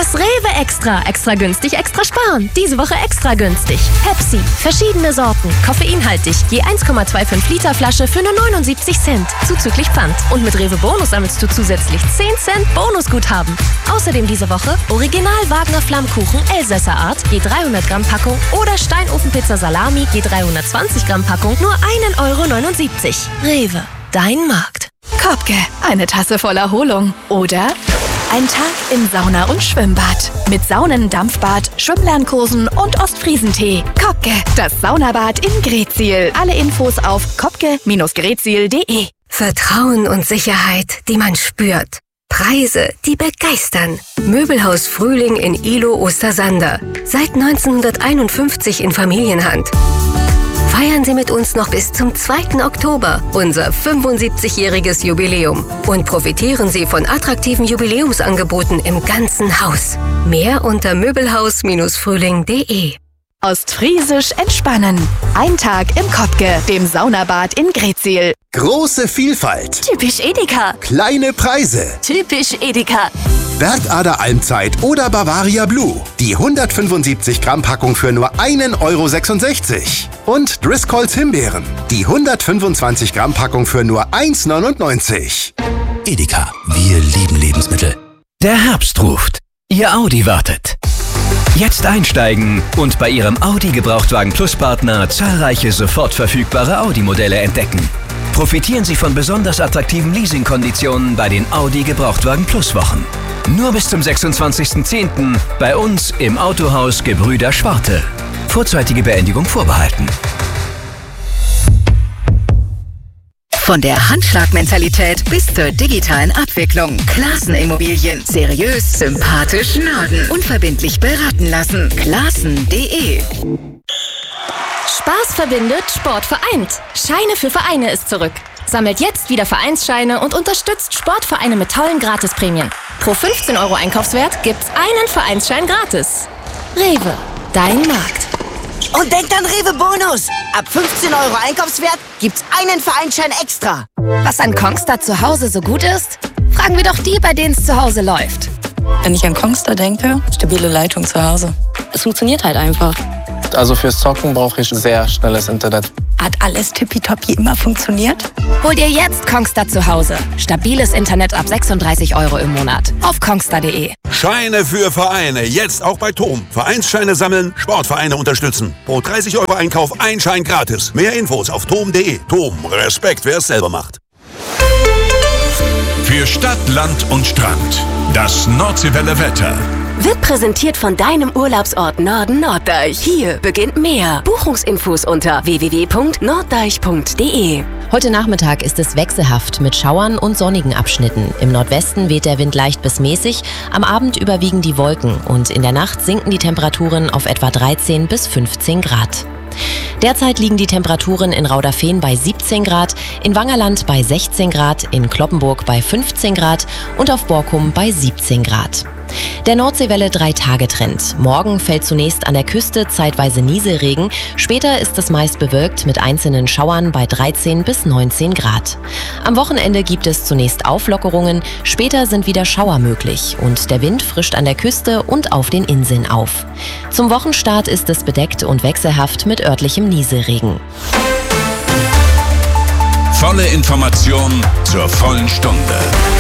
Das Rewe Extra. Extra günstig, extra sparen. Diese Woche extra günstig. Pepsi. Verschiedene Sorten. Koffeinhaltig. Je 1,25 Liter Flasche für nur 79 Cent. Zuzüglich Pfand. Und mit Rewe Bonus sammelst du zusätzlich 10 Cent Bonusguthaben. Außerdem diese Woche Original Wagner Flammkuchen Elsässer Art. Je 300 Gramm Packung. Oder Steinofenpizza Salami. Je 320 Gramm Packung. Nur 1,79 €. Rewe. Dein Markt. Kopke. Eine Tasse voll Erholung. Oder ein Tag im Sauna- und Schwimmbad. Mit Saunen, Dampfbad, Schwimmlernkursen und Ostfriesentee. Kopke, das Saunabad in Greetsiel. Alle Infos auf kopke-greetsiel.de. Vertrauen und Sicherheit, die man spürt. Preise, die begeistern. Möbelhaus Frühling in Ihlow Ostersander. Seit 1951 in Familienhand. Feiern Sie mit uns noch bis zum 2. Oktober unser 75-jähriges Jubiläum und profitieren Sie von attraktiven Jubiläumsangeboten im ganzen Haus. Mehr unter möbelhaus-frühling.de. Ostfriesisch entspannen. Ein Tag im Kopke, dem Saunabad in Greetsiel. Große Vielfalt. Typisch Edeka. Kleine Preise. Typisch Edeka. Bergader Almzeit oder Bavaria Blue. Die 175 Gramm Packung für nur 1,66 €. Und Driscolls Himbeeren. Die 125 Gramm Packung für nur 1,99 €. Edeka, wir lieben Lebensmittel. Der Herbst ruft. Ihr Audi wartet. Jetzt einsteigen und bei Ihrem Audi Gebrauchtwagen Plus Partner zahlreiche sofort verfügbare Audi-Modelle entdecken. Profitieren Sie von besonders attraktiven Leasingkonditionen bei den Audi Gebrauchtwagen Plus Wochen. Nur bis zum 26.10. bei uns im Autohaus Gebrüder Schwarte. Vorzeitige Beendigung vorbehalten. Von der Handschlagmentalität bis zur digitalen Abwicklung. Classen Immobilien. Seriös, sympathisch, Norden. Unverbindlich beraten lassen. Classen.de. Spaß verbindet, Sport vereint. Scheine für Vereine ist zurück. Sammelt jetzt wieder Vereinsscheine und unterstützt Sportvereine mit tollen Gratisprämien. Pro 15 € Einkaufswert gibt's einen Vereinsschein gratis. Rewe, dein Markt. Und denkt an Rewe Bonus. Ab 15 € Einkaufswert gibt's einen Vereinsschein extra. Was an Kongstar zu Hause so gut ist? Fragen wir doch die, bei denen es zu Hause läuft. Wenn ich an Kongstar denke, stabile Leitung zu Hause. Es funktioniert halt einfach. Also fürs Zocken brauche ich sehr schnelles Internet. Hat alles tippitoppi immer funktioniert? Hol dir jetzt Kongstar zu Hause. Stabiles Internet ab 36 € im Monat. Auf kongstar.de. Scheine für Vereine. Jetzt auch bei TOM. Vereinsscheine sammeln, Sportvereine unterstützen. Pro 30 € Einkauf ein Schein gratis. Mehr Infos auf tom.de. TOM. Respekt, wer es selber macht. Für Stadt, Land und Strand. Das Nordseewelle Wetter. Wird präsentiert von deinem Urlaubsort Norden Norddeich. Hier beginnt mehr. Buchungsinfos unter www.norddeich.de. Heute Nachmittag ist es wechselhaft mit Schauern und sonnigen Abschnitten. Im Nordwesten weht der Wind leicht bis mäßig, am Abend überwiegen die Wolken und in der Nacht sinken die Temperaturen auf etwa 13 bis 15 Grad. Derzeit liegen die Temperaturen in Rauderfehn bei 17 Grad, in Wangerland bei 16 Grad, in Cloppenburg bei 15 Grad und auf Borkum bei 17 Grad. Der Nordseewelle 3-Tage-Trend. Morgen fällt zunächst an der Küste zeitweise Nieselregen. Später ist es meist bewölkt mit einzelnen Schauern bei 13 bis 19 Grad. Am Wochenende gibt es zunächst Auflockerungen. Später sind wieder Schauer möglich. Und der Wind frischt an der Küste und auf den Inseln auf. Zum Wochenstart ist es bedeckt und wechselhaft mit örtlichem Nieselregen. Volle Information zur vollen Stunde.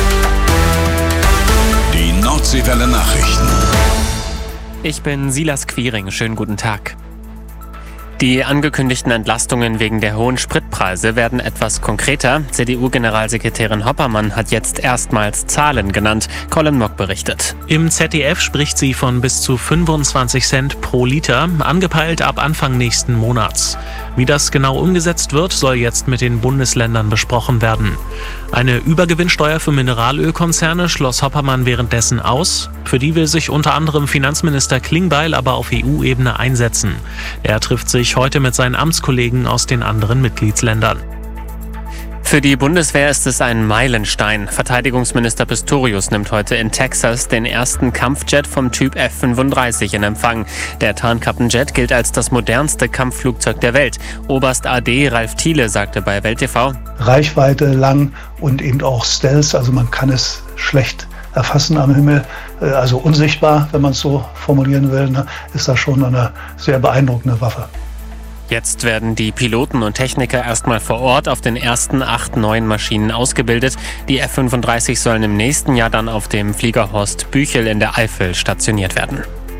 Die Nordseewelle Nachrichten. Ich bin Silas Quiring. Schönen guten Tag. Die angekündigten Entlastungen wegen der hohen Spritpreise werden etwas konkreter. CDU-Generalsekretärin Hoppermann hat jetzt erstmals Zahlen genannt. Colin Mock berichtet. Im ZDF spricht sie von bis zu 25 Cent pro Liter, angepeilt ab Anfang nächsten Monats. Wie das genau umgesetzt wird, soll jetzt mit den Bundesländern besprochen werden. Eine Übergewinnsteuer für Mineralölkonzerne schloss Hoppermann währenddessen aus. Für die will sich unter anderem Finanzminister Klingbeil aber auf EU-Ebene einsetzen. Er trifft sich heute mit seinen Amtskollegen aus den anderen Mitgliedsländern. Für die Bundeswehr ist es ein Meilenstein. Verteidigungsminister Pistorius nimmt heute in Texas den ersten Kampfjet vom Typ F-35 in Empfang. Der Tarnkappenjet gilt als das modernste Kampfflugzeug der Welt. Oberst AD Ralf Thiele sagte bei Welt TV: Reichweite lang und eben auch Stealth, also man kann es schlecht erfassen am Himmel, also unsichtbar, wenn man es so formulieren will, ist das schon eine sehr beeindruckende Waffe. Jetzt werden die Piloten und Techniker erstmal vor Ort auf den ersten 8 neuen Maschinen ausgebildet. Die F-35 sollen im nächsten Jahr dann auf dem Flieger Horst Büchel in der Eifel stationiert werden.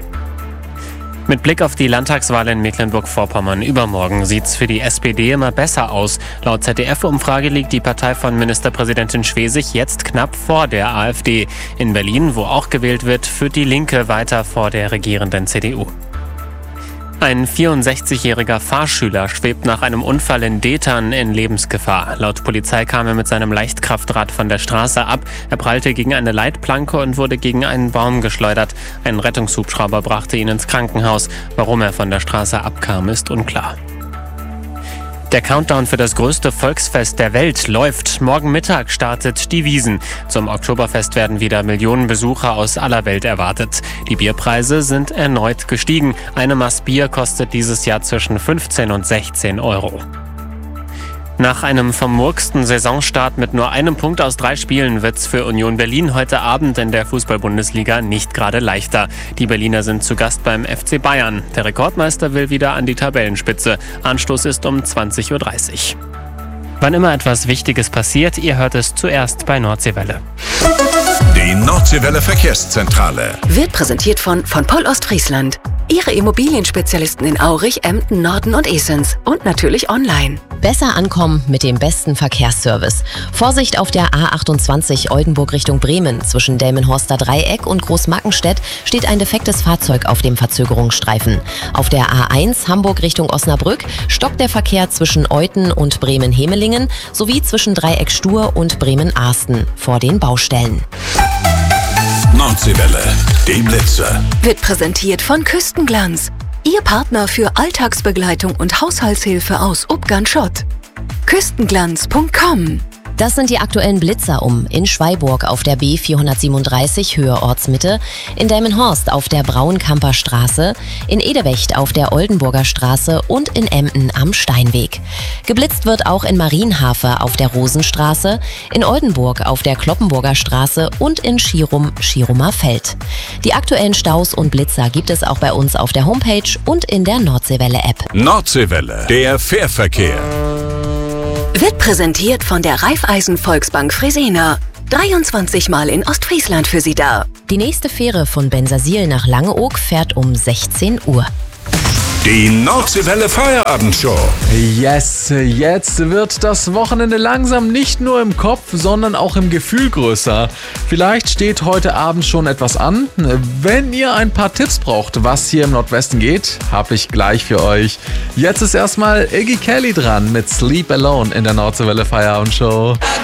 Mit Blick auf die Landtagswahl in Mecklenburg-Vorpommern übermorgen sieht's für die SPD immer besser aus. Laut ZDF-Umfrage liegt die Partei von Ministerpräsidentin Schwesig jetzt knapp vor der AfD. In Berlin, wo auch gewählt wird, führt die Linke weiter vor der regierenden CDU. Ein 64-jähriger Fahrschüler schwebt nach einem Unfall in Detern in Lebensgefahr. Laut Polizei kam er mit seinem Leichtkraftrad von der Straße ab. Er prallte gegen eine Leitplanke und wurde gegen einen Baum geschleudert. Ein Rettungshubschrauber brachte ihn ins Krankenhaus. Warum er von der Straße abkam, ist unklar. Der Countdown für das größte Volksfest der Welt läuft. Morgen Mittag startet die Wiesn. Zum Oktoberfest werden wieder Millionen Besucher aus aller Welt erwartet. Die Bierpreise sind erneut gestiegen. Eine Maß Bier kostet dieses Jahr zwischen 15 und 16 Euro. Nach einem vermurksten Saisonstart mit nur einem Punkt aus 3 Spielen wird's für Union Berlin heute Abend in der Fußball-Bundesliga nicht gerade leichter. Die Berliner sind zu Gast beim FC Bayern. Der Rekordmeister will wieder an die Tabellenspitze. Anstoß ist um 20:30 Uhr. Wann immer etwas Wichtiges passiert, ihr hört es zuerst bei Nordseewelle. Die Nordseewelle Verkehrszentrale Wird präsentiert von Poll Ostfriesland. Ihre Immobilienspezialisten in Aurich, Emden, Norden und Esens. Und natürlich online. Besser ankommen mit dem besten Verkehrsservice. Vorsicht auf der A28 Oldenburg Richtung Bremen. Zwischen Delmenhorster Dreieck und Großmackenstedt steht ein defektes Fahrzeug auf dem Verzögerungsstreifen. Auf der A1 Hamburg Richtung Osnabrück stockt der Verkehr zwischen Euthen und Bremen-Hemelingen sowie zwischen Dreieck Stur und Bremen-Arsten vor den Baustellen. Nordseewelle, dem Blitzer. Wird präsentiert von Küstenglanz. Ihr Partner für Alltagsbegleitung und Haushaltshilfe aus Ubgern-Schott. Küstenglanz.com. Das sind die aktuellen Blitzer in Schweiburg auf der B437 Höhe Ortsmitte, in Delmenhorst auf der Braunkamper Straße, in Edewecht auf der Oldenburger Straße und in Emden am Steinweg. Geblitzt wird auch in Marienhafe auf der Rosenstraße, in Oldenburg auf der Kloppenburger Straße und in Schirumer Feld. Die aktuellen Staus und Blitzer gibt es auch bei uns auf der Homepage und in der Nordseewelle-App. Nordseewelle, der Fährverkehr. Wird präsentiert von der Raiffeisen Volksbank Fresenier. 23 Mal in Ostfriesland für Sie da. Die nächste Fähre von Bensersiel nach Langeoog fährt um 16 Uhr. Die Nordseewelle Feierabendshow. Yes, jetzt wird das Wochenende langsam nicht nur im Kopf, sondern auch im Gefühl größer. Vielleicht steht heute Abend schon etwas an. Wenn ihr ein paar Tipps braucht, was hier im Nordwesten geht, habe ich gleich für euch. Jetzt ist erstmal Iggy Kelly dran mit Sleep Alone in der Nordseewelle Feierabendshow.